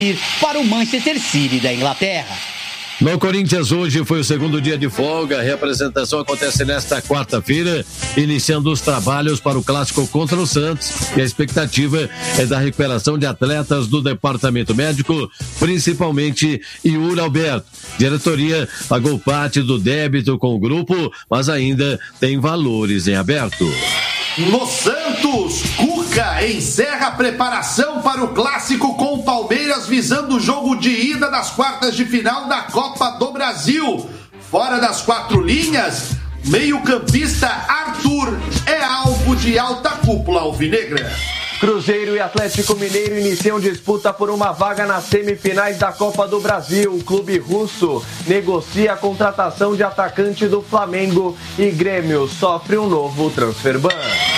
para o Manchester City da Inglaterra. No Corinthians hoje foi o segundo dia de folga. A reapresentação acontece nesta quarta-feira, iniciando os trabalhos para o clássico contra o Santos. E a expectativa é da recuperação de atletas do departamento médico, principalmente Yuri Alberto. Diretoria pagou parte do débito com o grupo, mas ainda tem valores em aberto. No Santos, Cuca encerra a preparação para o clássico com o Palmeiras, visando o jogo de ida das quartas de final da Copa do Brasil. Fora das quatro linhas, meio-campista Arthur é alvo de alta cúpula alvinegra. Cruzeiro e Atlético Mineiro iniciam disputa por uma vaga nas semifinais da Copa do Brasil. O clube russo negocia a contratação de atacante do Flamengo e Grêmio sofre um novo transfer ban.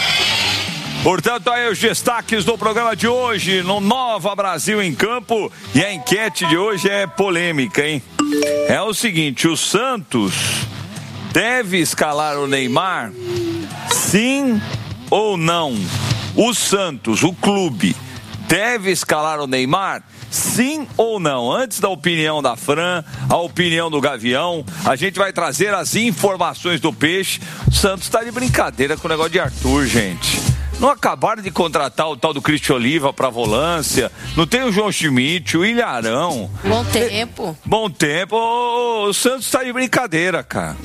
Portanto, aí os destaques do programa de hoje no Nova Brasil em Campo. E a enquete de hoje é polêmica, hein? É o seguinte, o Santos deve escalar o Neymar? Sim ou não? O Santos, o clube, deve escalar o Neymar? Sim ou não? Antes da opinião da Fran, a opinião do Gavião, a gente vai trazer as informações do Peixe. O Santos tá de brincadeira com o negócio de Arthur, gente. Não acabaram de contratar o tal do Cristian Oliva pra volância. Não tem o João Schmidt, o Ilharão. Bom tempo. Bom tempo. O Santos tá de brincadeira, cara.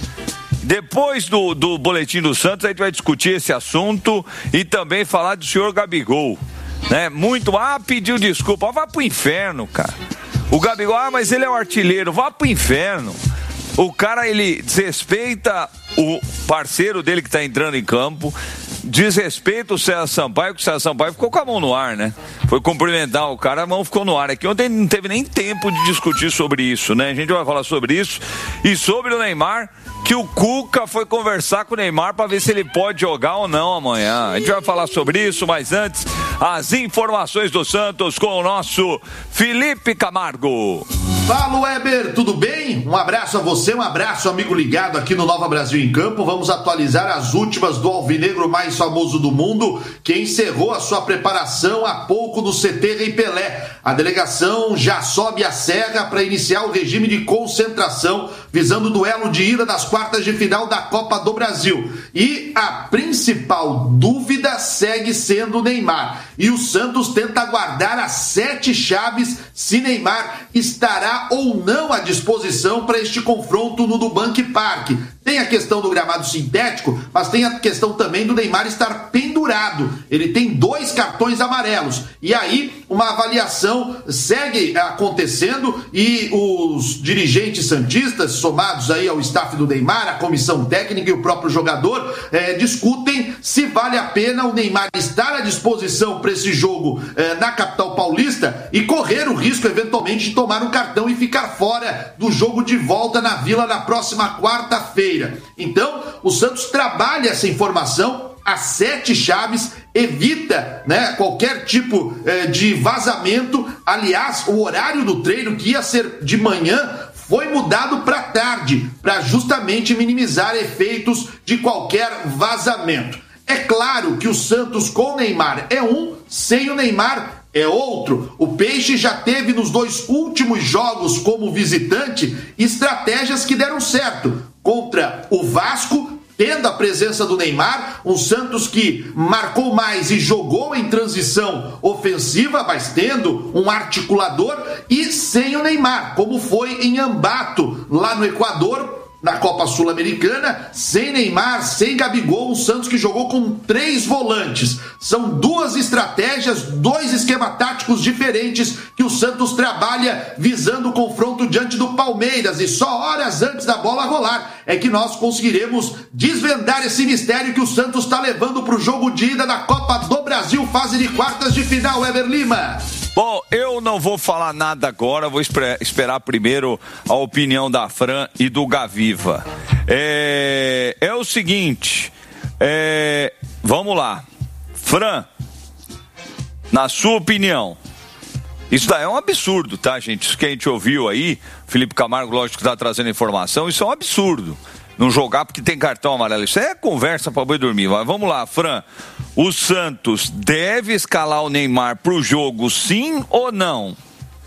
Depois do boletim do Santos, a gente vai discutir esse assunto e também falar do senhor Gabigol, né? Pediu desculpa, vá pro inferno, cara. O Gabigol, mas ele é o artilheiro, vá pro inferno. O cara, ele desrespeita o parceiro dele que tá entrando em campo, desrespeita o César Sampaio, que o César Sampaio ficou com a mão no ar, né? Foi cumprimentar o cara, a mão ficou no ar. É que ontem não teve nem tempo de discutir sobre isso, né? A gente vai falar sobre isso e sobre o Neymar, que o Cuca foi conversar com o Neymar para ver se ele pode jogar ou não amanhã. A gente vai falar sobre isso, mas antes, as informações do Santos com o nosso Felipe Camargo. Fala, Weber, tudo bem? Um abraço a você, um abraço, amigo ligado aqui no Nova Brasil em Campo. Vamos atualizar as últimas do alvinegro mais famoso do mundo, que encerrou a sua preparação há pouco no CT Rei Pelé. A delegação já sobe a serra para iniciar o regime de concentração, visando o duelo de ida das quartas de final da Copa do Brasil. E a principal dúvida segue sendo o Neymar. E o Santos tenta guardar as 7 chaves se Neymar estará ou não à disposição para este confronto no Nubank Park. Tem a questão do gramado sintético, mas tem a questão também do Neymar estar pendurado. Ele tem 2 cartões amarelos. E aí, uma avaliação segue acontecendo e os dirigentes santistas, somados aí ao staff do Neymar, a comissão técnica e o próprio jogador, discutem se vale a pena o Neymar estar à disposição para esse jogo na capital paulista e correr o risco, eventualmente, de tomar um cartão e ficar fora do jogo de volta na Vila na próxima quarta-feira. Então, o Santos trabalha essa informação, as 7 chaves, evita, né, qualquer tipo de vazamento. Aliás, o horário do treino, que ia ser de manhã, foi mudado para tarde, para justamente minimizar efeitos de qualquer vazamento. É claro que o Santos com o Neymar é um, sem o Neymar é outro. O Peixe já teve nos 2 últimos jogos como visitante estratégias que deram certo. Contra o Vasco, tendo a presença do Neymar, um Santos que marcou mais e jogou em transição ofensiva, mas tendo um articulador, e sem o Neymar, como foi em Ambato, lá no Equador, na Copa Sul-Americana, sem Neymar, sem Gabigol, um Santos que jogou com 3 volantes. São 2 estratégias, 2 esquemas táticos diferentes que o Santos trabalha visando o confronto diante do Palmeiras. E só horas antes da bola rolar é que nós conseguiremos desvendar esse mistério que o Santos está levando para o jogo de ida da Copa do Brasil, fase de quartas de final, Weber Lima. Bom, eu não vou falar nada agora, vou esperar primeiro a opinião da Fran e do Gaviva. É o seguinte, vamos lá. Fran, na sua opinião, isso daí é um absurdo, tá, gente? Isso que a gente ouviu aí, Felipe Camargo, lógico que está trazendo informação, isso é um absurdo. Não jogar porque tem cartão amarelo. Isso é conversa para boi dormir. Mas vamos lá, Fran. O Santos deve escalar o Neymar pro jogo, sim ou não?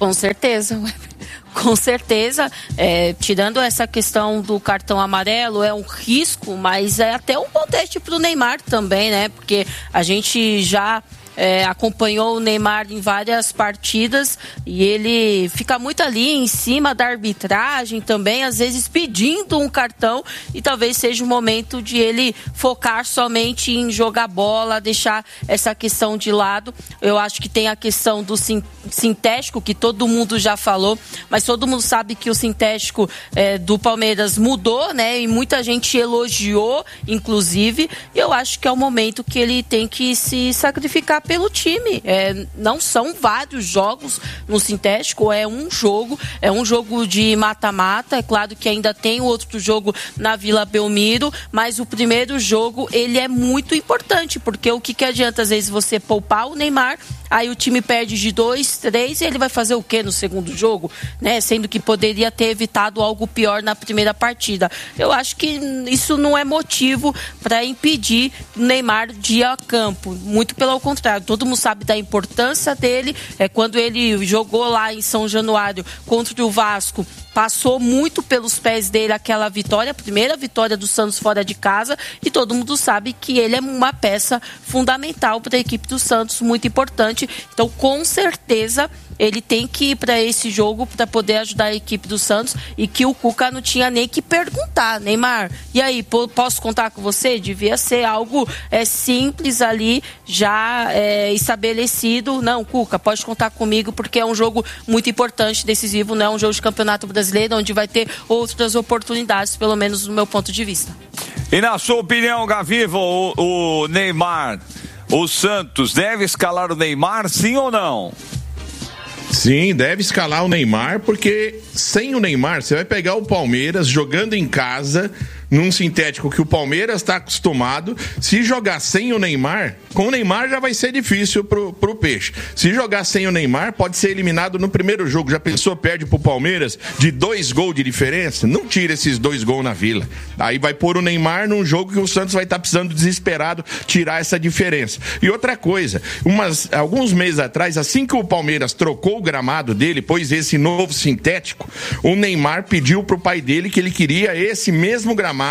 Com certeza. Com certeza, tirando essa questão do cartão amarelo, é um risco, mas é até um bom teste para o Neymar também, né? Porque a gente já acompanhou o Neymar em várias partidas e ele fica muito ali em cima da arbitragem também, às vezes pedindo um cartão, e talvez seja o momento de ele focar somente em jogar bola, deixar essa questão de lado. Eu acho que tem a questão do sintético, que todo mundo já falou, mas todo mundo sabe que o sintético do Palmeiras mudou, né? E muita gente elogiou, inclusive, e eu acho que é o momento que ele tem que se sacrificar pelo time. Não são vários jogos no sintético, é um jogo de mata-mata. É claro que ainda tem outro jogo na Vila Belmiro, mas o primeiro jogo ele é muito importante, porque o que adianta às vezes você poupar o Neymar, aí o time perde de 2-3 e ele vai fazer o quê no segundo jogo, né? Sendo que poderia ter evitado algo pior na primeira partida. Eu acho que isso não é motivo para impedir o Neymar de ir a campo. Muito pelo contrário, todo mundo sabe da importância dele. Quando ele jogou lá em São Januário contra o Vasco, passou muito pelos pés dele aquela vitória, a primeira vitória do Santos fora de casa, e todo mundo sabe que ele é uma peça fundamental para a equipe do Santos, muito importante. Então, com certeza, ele tem que ir para esse jogo para poder ajudar a equipe do Santos, e que o Cuca não tinha nem que perguntar: Neymar, e aí, posso contar com você? Devia ser algo simples ali, já estabelecido. Não, Cuca, pode contar comigo, porque é um jogo muito importante, decisivo, não é um jogo de Campeonato Brasileiro, onde vai ter outras oportunidades, pelo menos do meu ponto de vista. E na sua opinião, Gaviva, o Neymar, o Santos deve escalar o Neymar, sim ou não? Sim, deve escalar o Neymar, porque sem o Neymar você vai pegar o Palmeiras jogando em casa, num sintético que o Palmeiras está acostumado. Se jogar sem o Neymar, com o Neymar já vai ser difícil pro Peixe. Se jogar sem o Neymar, pode ser eliminado no primeiro jogo. Já pensou, perde pro Palmeiras de 2 gols de diferença? Não tira esses 2 gols na Vila. Aí vai pôr o Neymar num jogo que o Santos vai estar precisando desesperado tirar essa diferença. E outra coisa, alguns meses atrás, assim que o Palmeiras trocou o gramado dele, pôs esse novo sintético, o Neymar pediu pro pai dele que ele queria esse mesmo gramado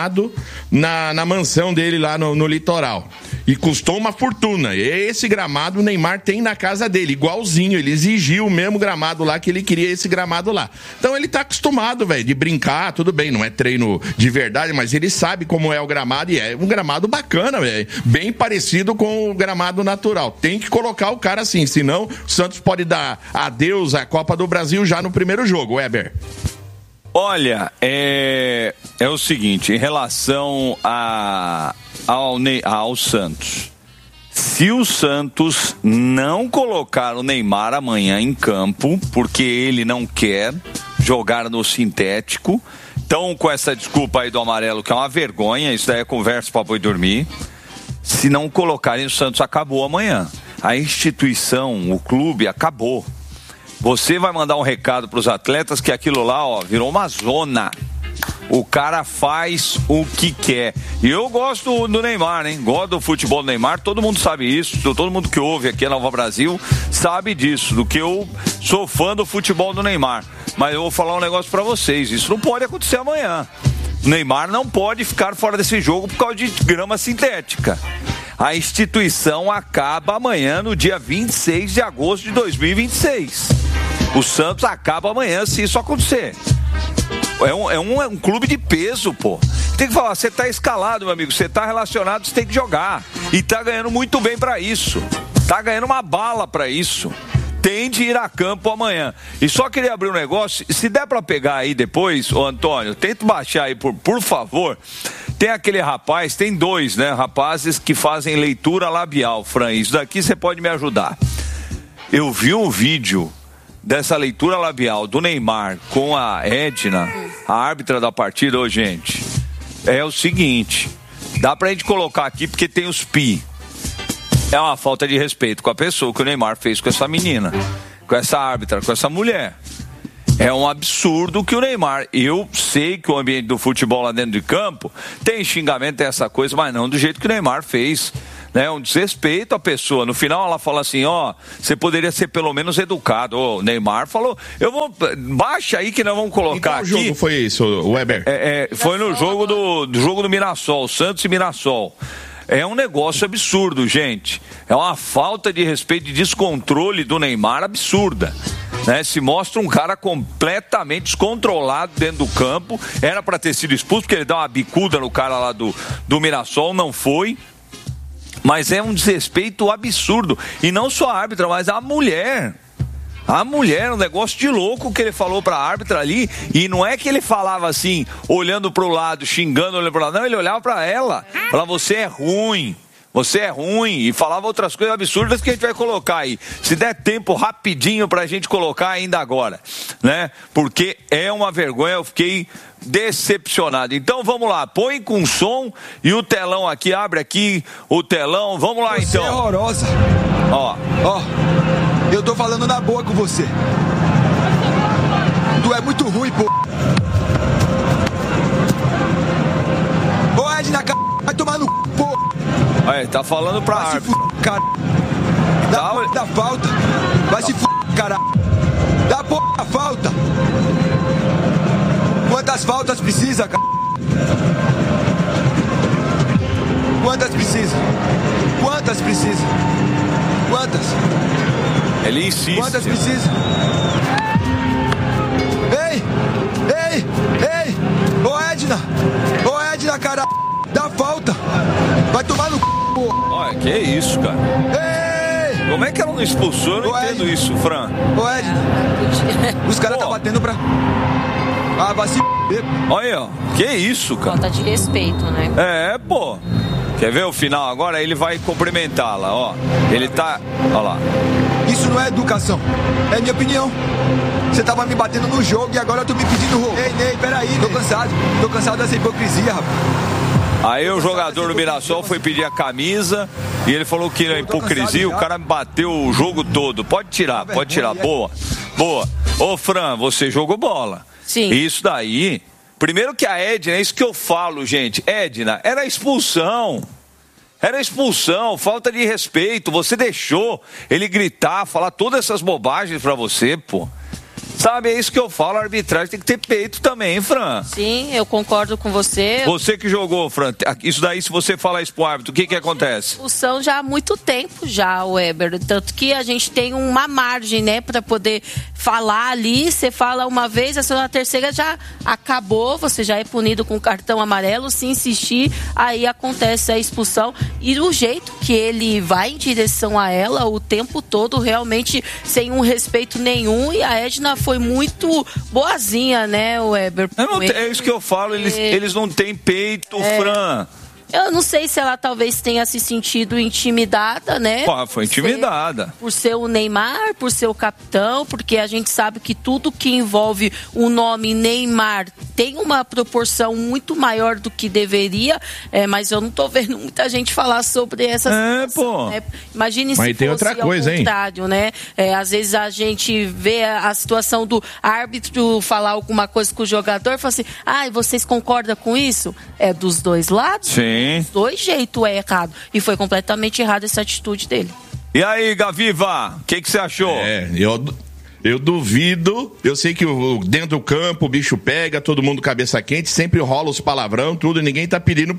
na mansão dele lá no litoral. E custou uma fortuna. E esse gramado o Neymar tem na casa dele, igualzinho. Ele exigiu o mesmo gramado lá, que ele queria esse gramado lá. Então ele tá acostumado, velho, de brincar, tudo bem, não é treino de verdade, mas ele sabe como é o gramado, e é um gramado bacana, velho. Bem parecido com o gramado natural. Tem que colocar o cara assim, senão o Santos pode dar adeus à Copa do Brasil já no primeiro jogo, Weber. Olha, é o seguinte, em relação ao Santos. Se o Santos não colocar o Neymar amanhã em campo, porque ele não quer jogar no sintético, então com essa desculpa aí do amarelo, que é uma vergonha, isso daí é conversa para boi dormir. Se não colocarem, o Santos acabou amanhã. A instituição, o clube, acabou. Você vai mandar um recado para os atletas que aquilo lá, virou uma zona. O cara faz o que quer. E eu gosto do Neymar, hein? Gosto do futebol do Neymar, todo mundo sabe isso. Todo mundo que ouve aqui na Nova Brasil sabe disso, do que eu sou fã do futebol do Neymar. Mas eu vou falar um negócio para vocês, isso não pode acontecer amanhã. O Neymar não pode ficar fora desse jogo por causa de grama sintética. A instituição acaba amanhã, no dia 26 de agosto de 2026. O Santos acaba amanhã se isso acontecer. É um clube de peso, pô. Tem que falar, você tá escalado, meu amigo, você tá relacionado, você tem que jogar. E tá ganhando muito bem pra isso. Tá ganhando uma bala pra isso. Tem de ir a campo amanhã. E só queria abrir um negócio, se der pra pegar aí depois, ô Antônio, tenta baixar aí, por favor. Tem aquele rapaz, tem 2, né, rapazes que fazem leitura labial, Fran, isso daqui você pode me ajudar. Eu vi um vídeo dessa leitura labial do Neymar com a Edna, a árbitra da partida. Ô, gente, é o seguinte, dá pra gente colocar aqui porque tem os pi. É uma falta de respeito com a pessoa que o Neymar fez com essa menina, com essa árbitra, com essa mulher. É um absurdo que o Neymar... Eu sei que o ambiente do futebol lá dentro de campo tem xingamento, tem essa coisa, mas não do jeito que o Neymar fez. né? Um desrespeito à pessoa. No final ela fala assim, você poderia ser pelo menos educado. O Neymar falou, baixa aí que nós vamos colocar aqui. Qual jogo foi isso, Weber? Foi no jogo do Mirassol, Santos e Mirassol. É um negócio absurdo, gente. É uma falta de respeito e descontrole do Neymar absurda. Né? Se mostra um cara completamente descontrolado dentro do campo. Era para ter sido expulso, porque ele dá uma bicuda no cara lá do Mirassol, não foi. Mas é um desrespeito absurdo. E não só a árbitra, mas a mulher. A mulher, um negócio de louco que ele falou pra árbitra ali. E não é que ele falava assim, olhando pro lado, xingando, olhando pro lado. Não, ele olhava pra ela. Falava, você é ruim. Você é ruim. E falava outras coisas absurdas que a gente vai colocar aí. Se der tempo rapidinho pra gente colocar ainda agora, né? Porque é uma vergonha, eu fiquei decepcionado. Então vamos lá, põe com som e o telão aqui, abre aqui o telão. Vamos lá, então. Você é horrorosa. Ó, eu tô falando na boa com você. Tu é muito ruim, pô. Ô, Edna, vai tomar no c, pô. Aí, tá falando pra vai árbitra. Se f***, cara. Dá falta. Vai se f***, cara. Dá porra da falta. Quantas faltas precisa, cara? Quantas precisa? Quantas? Ele insiste. Quantas precisa? Ei! Ô Edna, cara! Dá falta! Vai tomar no c, pô! Olha, que isso, cara? Ei! Como é que ela não expulsou? Eu não entendo isso, Fran. Ô Edna! Os caras tá batendo pra... vai se f***. Olha, ó. Que isso, cara? Falta de respeito, né? Pô. Quer ver o final agora? Ele vai cumprimentá-la, ó. Ele tá... Olha lá. Isso não é educação. É minha opinião. Você tava me batendo no jogo e agora eu tô me pedindo roubo. Ei, Ney, peraí. Tô cansado dessa hipocrisia, rapaz. Aí o jogador do Mirassol foi pedir a camisa e ele falou que na hipocrisia o cara me bateu o jogo todo. Pode tirar. Boa. Ô, Fran, você jogou bola. Sim. Isso daí... Primeiro que a Edna, é isso que eu falo, gente. Edna, era expulsão, falta de respeito. Você deixou ele gritar, falar todas essas bobagens pra você, pô. Sabe, é isso que eu falo, a arbitragem tem que ter peito também, hein, Fran? Sim, eu concordo com você. Você que jogou, Fran, isso daí, se você falar isso pro árbitro, o que acontece? Expulsão já há muito tempo já, Weber, tanto que a gente tem uma margem, né, pra poder falar ali, você fala uma vez, a segunda, a terceira já acabou, você já é punido com cartão amarelo, se insistir, aí acontece a expulsão, e o jeito que ele vai em direção a ela o tempo todo, realmente sem um respeito nenhum, e a Edna foi muito boazinha, né, Weber? É isso que eu falo, eles não têm peito, Fran. Eu não sei se ela talvez tenha se sentido intimidada, né? Foi intimidada. Por ser o Neymar, por ser o capitão, porque a gente sabe que tudo que envolve o nome Neymar tem uma proporção muito maior do que deveria, mas eu não tô vendo muita gente falar sobre essa situação, né? Imagine se tem fosse outra coisa, ao contrário, né? Às vezes a gente vê a situação do árbitro falar alguma coisa com o jogador e fala assim, vocês concordam com isso? É dos dois lados? Sim. Dos dois jeitos é errado. E foi completamente errada essa atitude dele. E aí, Gaviva, o que você achou? Eu duvido, eu sei que dentro do campo o bicho pega, todo mundo cabeça quente, sempre rola os palavrão, tudo, e ninguém tá pedindo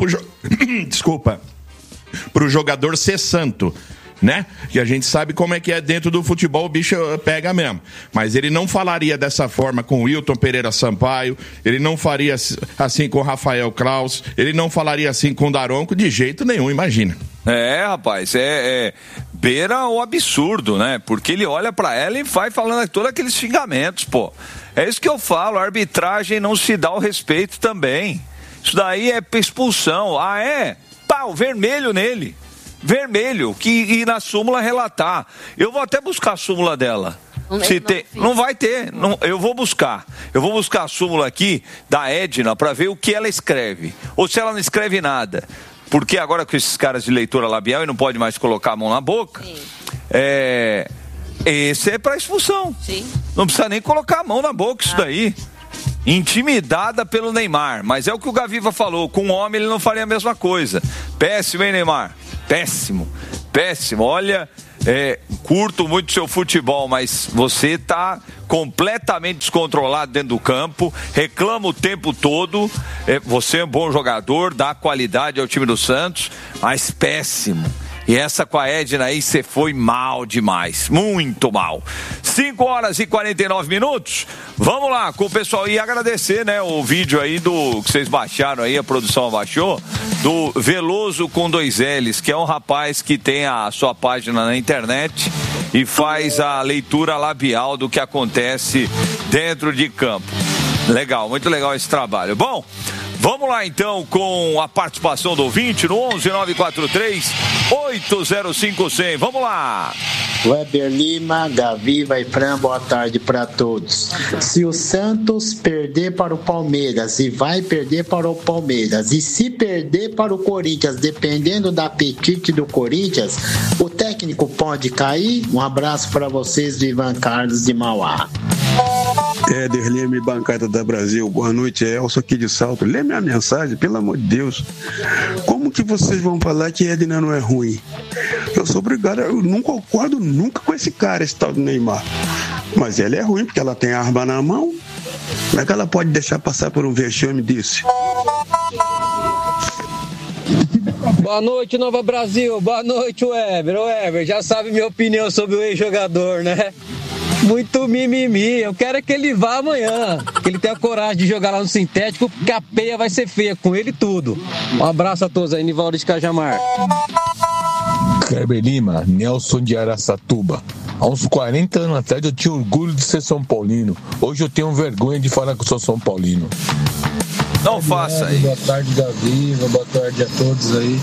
pro jogador ser santo, né? Que a gente sabe como é que é dentro do futebol, o bicho pega mesmo. Mas ele não falaria dessa forma com o Wilton Pereira Sampaio, ele não faria assim com o Rafael Klaus, ele não falaria assim com o Daronco de jeito nenhum, imagina. Rapaz, beira o absurdo, né? Porque ele olha pra ela e vai falando todos aqueles xingamentos, pô. É isso que eu falo, a arbitragem não se dá o respeito também. Isso daí é expulsão. Pau, vermelho nele. Vermelho, que na súmula relatar. Eu vou até buscar a súmula dela. Não vai ter. Eu vou buscar a súmula aqui da Edna para ver o que ela escreve. Ou se ela não escreve nada. Porque agora com esses caras de leitura labial e não pode mais colocar a mão na boca. Sim. Esse é para expulsão. Sim. Não precisa nem colocar a mão na boca isso daí. Intimidada pelo Neymar. Mas é o que o Gaviva falou. Com o homem ele não faria a mesma coisa. Péssimo, hein, Neymar? péssimo. Olha, curto muito seu futebol, mas você tá completamente descontrolado dentro do campo, reclama o tempo todo. Você é um bom jogador, dá qualidade ao time do Santos, mas péssimo. E essa com a Edna aí, você foi mal demais, muito mal. 5h49. Vamos lá com o pessoal e agradecer, né, o vídeo aí do que vocês baixaram aí, a produção baixou, do Veloso com 2 L's, que é um rapaz que tem a sua página na internet e faz a leitura labial do que acontece dentro de campo. Legal, muito legal esse trabalho. Bom, vamos lá então com a participação do ouvinte no 11-943-805-100. Vamos lá. Weber Lima, Gaviva e Fran, boa tarde para todos. Se o Santos perder para o Palmeiras e vai perder para o Palmeiras, e se perder para o Corinthians, dependendo do apetite do Corinthians, o técnico pode cair? Um abraço para vocês do Ivan Carlos de Mauá. Éder Lima e Bancada da Brasil, boa noite, Elson aqui de Salto. Lê minha mensagem, pelo amor de Deus. Como que vocês vão falar que Edna não é ruim? Eu sou obrigado, eu não concordo nunca com esse cara, esse tal do Neymar. Mas ela é ruim porque ela tem a arma na mão. Como é que ela pode deixar passar por um vexame desse? Boa noite, Nova Brasil. Boa noite, Weber. O Weber já sabe minha opinião sobre o ex-jogador, né? Muito mimimi. Eu quero é que ele vá amanhã, que ele tenha coragem de jogar lá no sintético, porque a peia vai ser feia com ele e tudo. Um abraço a todos aí, Nivaldo de Cajamar. Weber Lima, Nelson de Araçatuba. Há uns 40 anos atrás eu tinha orgulho de ser São Paulino. Hoje eu tenho vergonha de falar que eu sou São Paulino. Não faça isso. Boa tarde, Gaviva. Boa tarde a todos aí.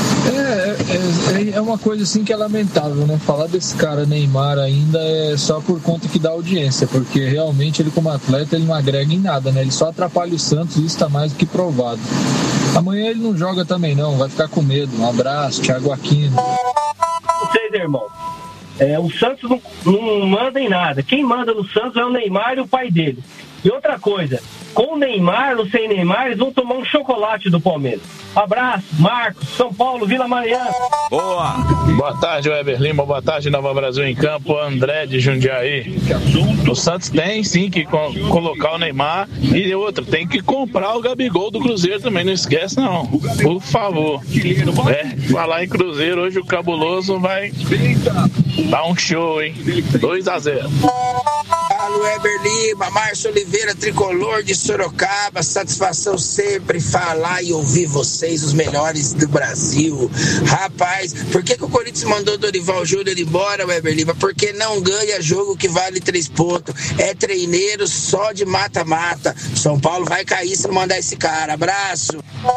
É uma coisa assim que é lamentável, né? Falar desse cara Neymar ainda é só por conta que dá audiência, porque realmente ele como atleta ele não agrega em nada, né? Ele só atrapalha o Santos e isso tá mais do que provado. Amanhã ele não joga também não, vai ficar com medo. Um abraço, Thiago Aquino. Vocês, irmão, o Santos não manda em nada. Quem manda no Santos é o Neymar e o pai dele. E outra coisa, com o Neymar ou sem Neymar, eles vão tomar um chocolate do Palmeiras. Abraço, Marcos, São Paulo, Vila Mariana. Boa! Boa tarde, Weber Lima. Boa tarde, Nova Brasil em Campo. André de Jundiaí. O Santos tem sim que colocar o Neymar e outro, tem que comprar o Gabigol do Cruzeiro também, não esquece não. Por favor. Falar em Cruzeiro, hoje o Cabuloso vai dar um show, hein? 2-0. Alô, Weber Lima, Márcio Oliveira, tricolor de Sorocaba. Satisfação sempre falar e ouvir vocês, os melhores do Brasil. Rapaz, por que o Corinthians mandou Dorival Júnior embora, Weber Lima? Porque não ganha jogo que vale 3 pontos. É treineiro só de mata-mata. São Paulo vai cair se não mandar esse cara. Abraço.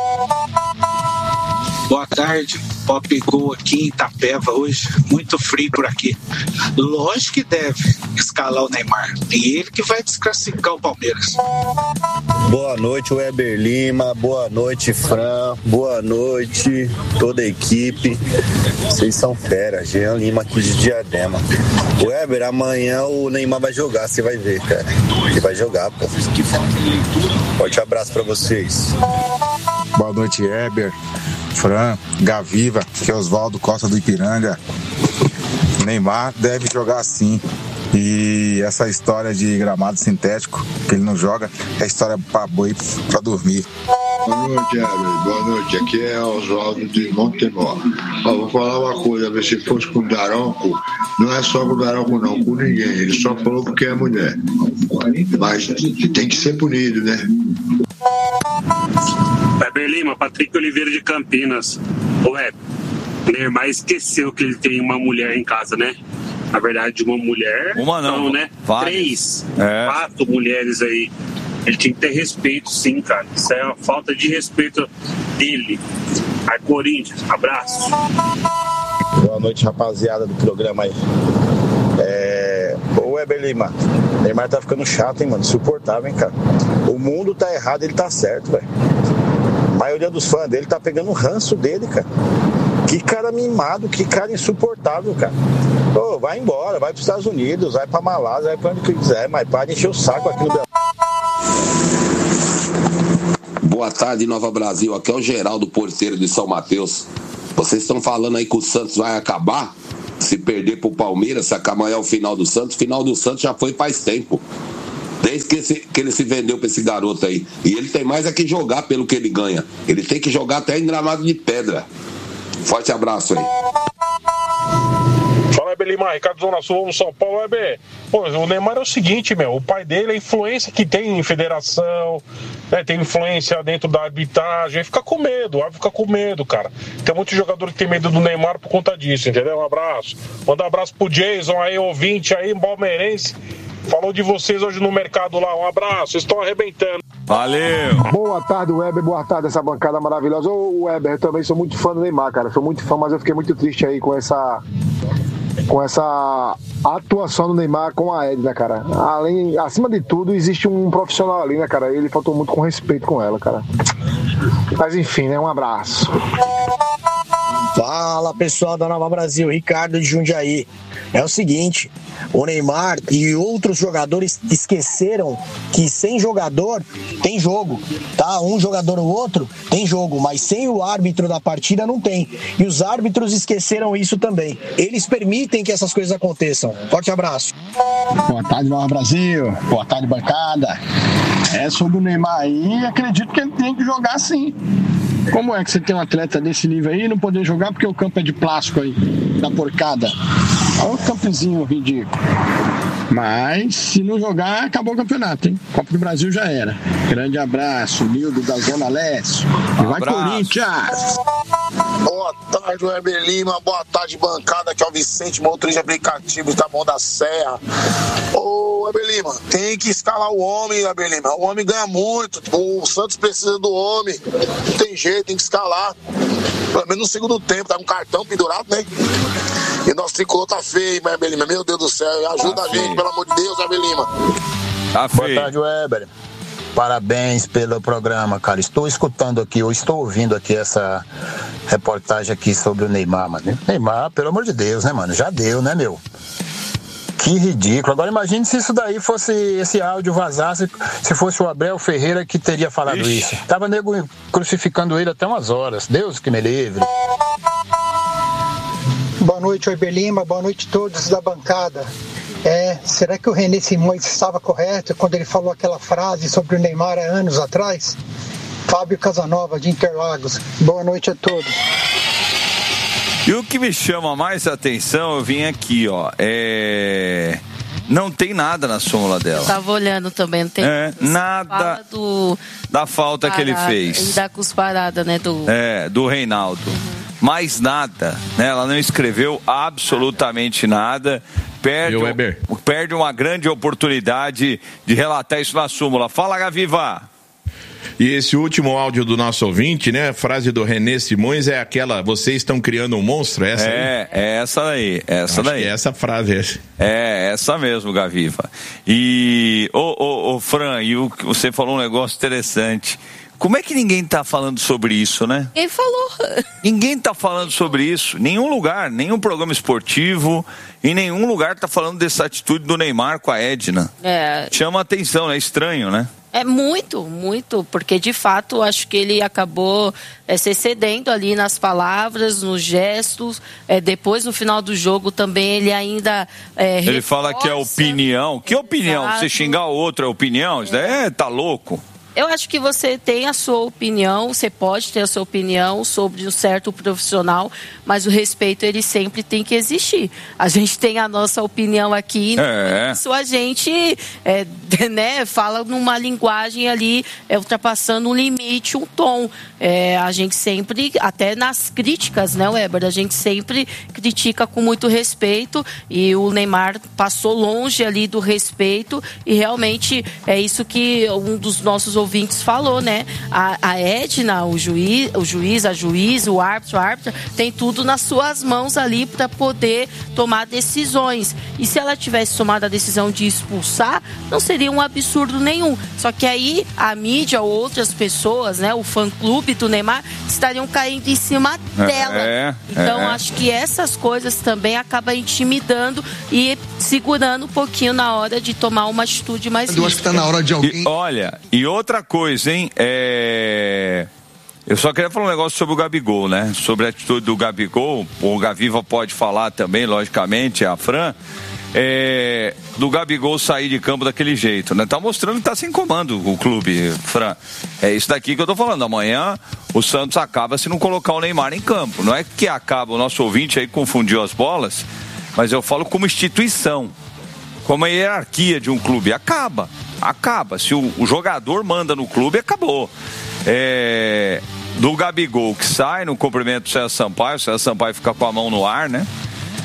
Boa tarde, Pop Go aqui em Itapeva hoje, muito frio por aqui. Lógico que deve escalar o Neymar, e ele que vai desclassificar o Palmeiras. Boa noite, Weber Lima, boa noite, Fran, boa noite, toda a equipe. Vocês são fera, Jean Lima aqui de Diadema. Weber, amanhã o Neymar vai jogar, você vai ver, cara. Ele vai jogar, pô. Forte abraço pra vocês. Boa noite, Weber, Fran, Gaviva, que é Oswaldo Costa do Ipiranga. Neymar deve jogar sim. E essa história de gramado sintético, que ele não joga, é história pra boi pra dormir. Boa noite, Heber. Boa noite. Aqui é Oswaldo de Montemor. Vou falar uma coisa, ver se fosse com o Daronco, não é só com o Daronco não, com ninguém. Ele só falou porque é mulher. Mas tem que ser punido, né? Weber Lima, Patrick Oliveira de Campinas. O Neymar esqueceu que ele tem uma mulher em casa, né? Na verdade, uma mulher. Uma não, né? Várias. 4 mulheres aí. Ele tinha que ter respeito, sim, cara. Isso é uma falta de respeito dele. Aí, Corinthians, abraço. Boa noite, rapaziada do programa aí. Ô, Weber Lima, Neymar tá ficando chato, hein, mano? Insuportável, hein, cara? O mundo tá errado, ele tá certo, velho. A maioria dos fãs dele tá pegando o ranço dele, cara. Que cara mimado, que cara insuportável, cara. Ô, vai embora, vai pros Estados Unidos, vai pra Malásia, vai pra onde quiser, mas para de encher o saco aqui no Brasil. Boa tarde, Nova Brasil. Aqui é o Geraldo Porteiro de São Mateus. Vocês estão falando aí que o Santos vai acabar se perder pro Palmeiras, se amanhã é o final do Santos. O final do Santos já foi faz tempo. Desde que ele se vendeu pra esse garoto aí. E ele tem mais é que jogar pelo que ele ganha. Ele tem que jogar até em gramado de pedra. Forte abraço aí. Fala, Weber Lima, Ricardo Zona Sul, São Paulo, Weber. Pô, o Neymar é o seguinte, o pai dele, a influência que tem em federação, né, tem influência dentro da arbitragem, fica com medo, o árbitro fica com medo, cara. Tem muito jogador que tem medo do Neymar por conta disso, entendeu? Um abraço. Manda um abraço pro Jason aí, ouvinte aí, palmeirense. Falou de vocês hoje no mercado lá, um abraço, vocês estão arrebentando. Valeu! Boa tarde, Weber, boa tarde, essa bancada maravilhosa. Ô, Weber, eu também sou muito fã do Neymar, cara, sou muito fã, mas eu fiquei muito triste aí com essa atuação do Neymar com a Edna, cara. Acima de tudo, existe um profissional ali, né, cara, ele faltou muito com respeito com ela, cara. Mas enfim, né, um abraço. Fala, pessoal da Nova Brasil, Ricardo de Jundiaí. É o seguinte, o Neymar e outros jogadores esqueceram que sem jogador tem jogo, tá? Um jogador ou outro tem jogo, mas sem o árbitro da partida não tem. E os árbitros esqueceram isso também. Eles permitem que essas coisas aconteçam. Forte abraço. Boa tarde, Nova Brasil. Boa tarde, bancada. Sobre o Neymar aí, acredito que ele tem que jogar sim. Como é que você tem um atleta desse nível aí e não poder jogar porque o campo é de plástico aí, da porcada? Olha o campezinho ridículo. Mas se não jogar, acabou o campeonato, hein? Copa do Brasil já era. Grande abraço, Nildo da Zona Leste. E vai Corinthians! Boa tarde, Weber Lima. Boa tarde, bancada. Aqui é o Vicente, motorista de aplicativo da Mão da Serra. Ô, Weber Lima, tem que escalar o homem, Weber Lima. O homem ganha muito. O Santos precisa do homem. Não tem jeito, tem que escalar. Pelo menos no segundo tempo, tá com cartão pendurado, né? E nosso tricolor tá feio, Weber Lima. Meu Deus do céu. Ajuda a gente, pelo amor de Deus, Weber Lima. Tá feio. Boa tarde, Weber. Parabéns pelo programa, cara. Estou escutando aqui, ou estou ouvindo aqui essa reportagem aqui sobre o Neymar, mano. Neymar, pelo amor de Deus, né, mano? Já deu, né, meu? Que ridículo. Agora imagine se isso daí fosse, esse áudio vazasse, se fosse o Abel Ferreira que teria falado isso. Tava nego crucificando ele até umas horas. Deus que me livre. Boa noite, Weber Lima. Boa noite a todos da bancada. Será que o René Simões estava correto quando ele falou aquela frase sobre o Neymar há anos atrás? Fábio Casanova, de Interlagos. Boa noite a todos. E o que me chama mais atenção, eu vim aqui, ó, não tem nada na súmula dela. Eu tava olhando também, não tem nada da falta que ele fez. E da cusparada, né? Do Reinaldo. Mais nada, né? Ela não escreveu absolutamente nada. Perde uma grande oportunidade de relatar isso na súmula. Fala, Gaviva! E esse último áudio do nosso ouvinte, né? A frase do René Simões é aquela: vocês estão criando um monstro? Essa aí? É essa daí. Acho que é essa frase. É essa mesmo, Gaviva. E, Fran, você falou um negócio interessante. Como é que ninguém tá falando sobre isso, né? Quem falou? Ninguém tá falando sobre isso. Nenhum lugar, nenhum programa esportivo, em nenhum lugar tá falando dessa atitude do Neymar com a Edna. Chama a atenção, é estranho, né? É muito, porque de fato acho que ele acabou se excedendo ali nas palavras, nos gestos. Depois, no final do jogo, também ele ainda ele fala que é opinião. Que opinião? Exato. Você xingar o outro é opinião? Isso daí tá louco. Eu acho que você tem a sua opinião, você pode ter a sua opinião sobre um certo profissional, mas o respeito, ele sempre tem que existir. A gente tem a nossa opinião aqui, isso a gente fala numa linguagem ali, ultrapassando um limite, um tom. A gente sempre, até nas críticas, né, Weber? A gente sempre critica com muito respeito e o Neymar passou longe ali do respeito e realmente é isso que um dos nossos ouvintes falou, né? A Edna, o juiz, a juíza, o árbitro, tem tudo nas suas mãos ali para poder tomar decisões. E se ela tivesse tomado a decisão de expulsar, não seria um absurdo nenhum. Só que aí a mídia ou outras pessoas, né? O fã-clube do Neymar estariam caindo em cima dela. Então acho que essas coisas também acabam intimidando e segurando um pouquinho na hora de tomar uma atitude mais ríspida. Eu acho que está na hora de alguém... E outra coisa, hein? Eu só queria falar um negócio sobre o Gabigol, né? Sobre a atitude do Gabigol, o Gaviva pode falar também, logicamente, a Fran, do Gabigol sair de campo daquele jeito, né? Tá mostrando que tá sem comando o clube, Fran. É isso daqui que eu tô falando. Amanhã o Santos acaba se não colocar o Neymar em campo. Não é que acaba, o nosso ouvinte aí confundiu as bolas, mas eu falo como instituição, como a hierarquia de um clube. Acaba. Se o jogador manda no clube, acabou. Do Gabigol que sai no cumprimento do César Sampaio, o César Sampaio fica com a mão no ar, né?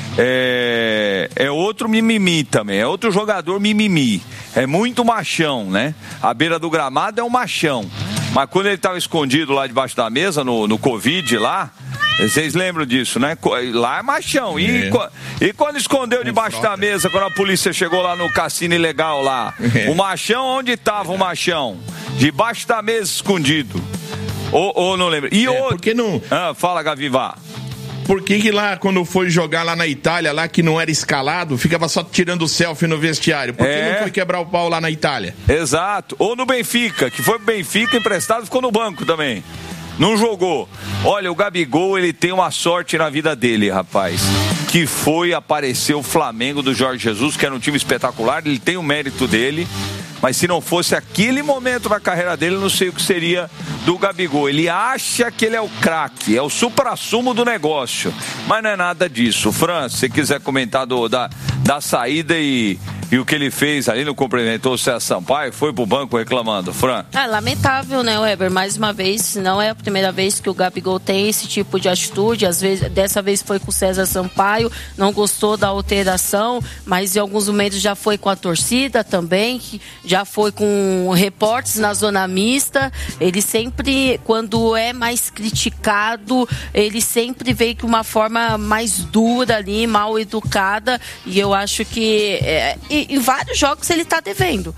É outro mimimi também, é outro jogador mimimi, é muito machão, né? A beira do gramado é um machão, mas quando ele estava escondido lá debaixo da mesa no Covid lá, vocês lembram disso, né? Lá é machão. E quando escondeu debaixo da mesa, quando a polícia chegou lá no cassino ilegal lá, o machão, onde estava o machão? Debaixo da mesa, escondido. Ou não lembra? E outro... Por que não... fala, Gaviva. Por que lá, quando foi jogar lá na Itália, lá que não era escalado, ficava só tirando selfie no vestiário? Por que não foi quebrar o pau lá na Itália? Exato. Ou no Benfica, que foi pro Benfica emprestado, ficou no banco também. Não jogou. Olha, o Gabigol, ele tem uma sorte na vida dele, rapaz. Que foi aparecer o Flamengo do Jorge Jesus, que era um time espetacular, ele tem o mérito dele. Mas se não fosse aquele momento na carreira dele, eu não sei o que seria do Gabigol. Ele acha que ele é o craque, é o suprassumo do negócio. Mas não é nada disso. Fran, se você quiser comentar da saída e o que ele fez ali, não cumprimentou o César Sampaio, foi pro banco reclamando. Fran? Lamentável, né, Weber? Mais uma vez, não é a primeira vez que o Gabigol tem esse tipo de atitude. Às vezes, dessa vez foi com o César Sampaio, não gostou da alteração, mas em alguns momentos já foi com a torcida também, que já foi com repórteres na zona mista. Ele sempre, quando é mais criticado, ele sempre veio com uma forma mais dura ali, mal educada, e eu acho que em vários jogos ele está devendo.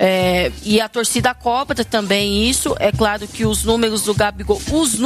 E a torcida cobra também isso. É claro que os números do Gabigol,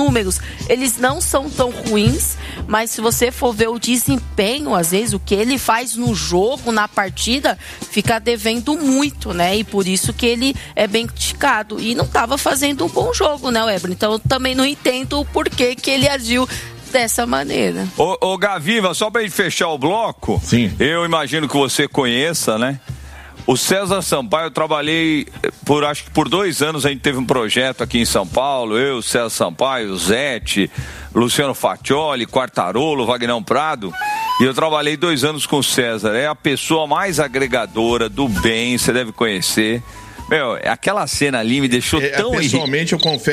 eles não são tão ruins, mas se você for ver o desempenho, às vezes, o que ele faz no jogo, na partida, fica devendo muito, né? E por isso que ele é bem criticado. E não estava fazendo um bom jogo, né, Weber? Então eu também não entendo o porquê que ele agiu dessa maneira. Ô Gaviva, só pra gente fechar o bloco, sim, eu imagino que você conheça, né? O César Sampaio, eu trabalhei acho que por 2 anos, a gente teve um projeto aqui em São Paulo, eu, César Sampaio, Zete, Luciano Faccioli, Quartarolo, Vagnão Prado, e eu trabalhei 2 anos com o César. É a pessoa mais agregadora do bem, você deve conhecer. Meu, aquela cena ali me deixou tão... Pessoalmente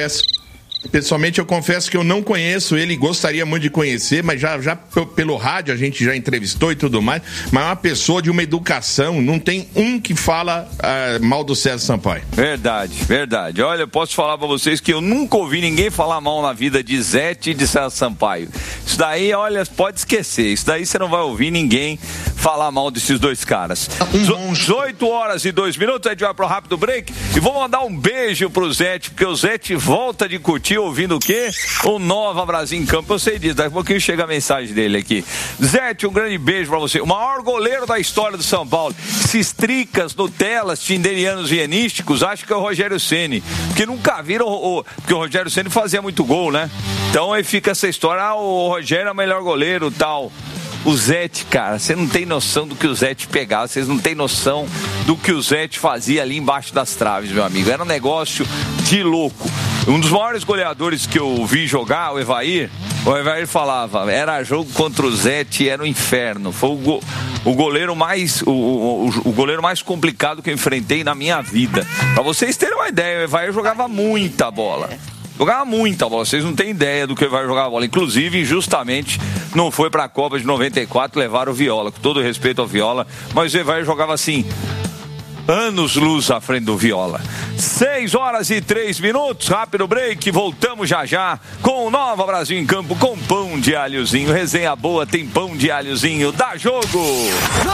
eu confesso que eu não conheço ele, gostaria muito de conhecer, mas já pelo rádio a gente já entrevistou e tudo mais, mas é uma pessoa de uma educação, não tem um que fala mal do César Sampaio. Verdade. Olha, eu posso falar pra vocês que eu nunca ouvi ninguém falar mal na vida de Zete e de César Sampaio. Isso daí, olha, pode esquecer, isso daí você não vai ouvir ninguém falar mal desses 2 caras. 18h02, a gente vai pro rápido break e vou mandar um beijo pro Zete, porque o Zete volta de Cotia ouvindo o quê? O Nova Brasil em Campo. Eu sei disso, daqui a pouquinho chega a mensagem dele aqui. Zete, um grande beijo pra você. O maior goleiro da história do São Paulo. Cistricas, Nutelas, tinderianos hienísticos, acho que é o Rogério Ceni, porque nunca viram porque o Rogério Ceni fazia muito gol, né? Então aí fica essa história, o Rogério é o melhor goleiro, tal. O Zete, cara, você não tem noção do que o Zete pegava, vocês não tem noção do que o Zete fazia ali embaixo das traves, meu amigo. Era um negócio de louco. Um dos maiores goleadores que eu vi jogar, o Evair falava, era jogo contra o Zete, era um inferno. Foi o goleiro mais complicado que eu enfrentei na minha vida. Pra vocês terem uma ideia, o Evair jogava muita bola. Vocês não têm ideia do que vai jogar a bola. Inclusive, injustamente, não foi pra Copa de 94, levaram o Viola. Com todo respeito ao Viola, mas o Evair jogava assim, anos-luz à frente do Viola. 6h03, rápido break, voltamos já com o Nova Brasil em Campo, com pão de alhozinho. Resenha boa, tem pão de alhozinho, dá jogo!